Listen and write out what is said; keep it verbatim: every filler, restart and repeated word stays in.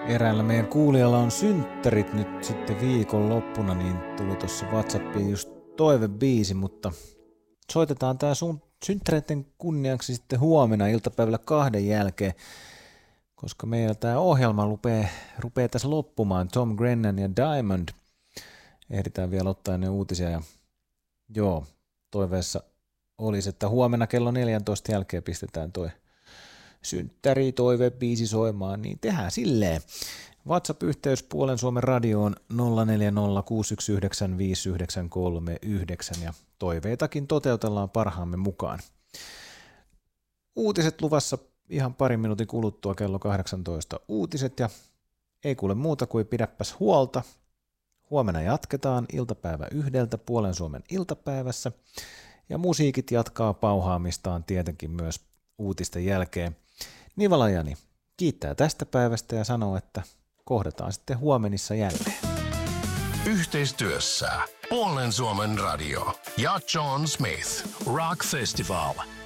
eräällä meidän kuulijalla on synttärit nyt sitten viikonloppuna, niin tuli tuossa WhatsAppiin just toivebiisi, mutta soitetaan tää sun synttäreiden kunniaksi sitten huomenna iltapäivällä kahden jälkeen, koska meillä tää ohjelma rupeaa, rupeaa tässä loppumaan. Tom Grennan ja Diamond. Ehditään vielä ottaa ne uutisia ja joo, toiveessa olisi, että huomenna kello neljäntoista jälkeen pistetään toi synttäri toivebiisi soimaan, niin tehdään silleen. WhatsApp-yhteys Puolen Suomen radioon nolla neljä nolla kuusi yksi yhdeksän viisi yhdeksän kolme yhdeksän ja toiveitakin toteutellaan parhaamme mukaan. Uutiset luvassa ihan parin minuutin kuluttua kello kahdeksantoista uutiset ja ei kuule muuta kuin pidäpäs huolta. Huomenna jatketaan iltapäivä yhdeltä Puolen Suomen iltapäivässä ja musiikit jatkaa pauhaamistaan tietenkin myös uutisten jälkeen. Nivalajani kiittää tästä päivästä ja sanoo, että kohdataan sitten huomenissa jälleen. Yhteistyössä Puolen Suomen radio ja John Smith Rock Festival.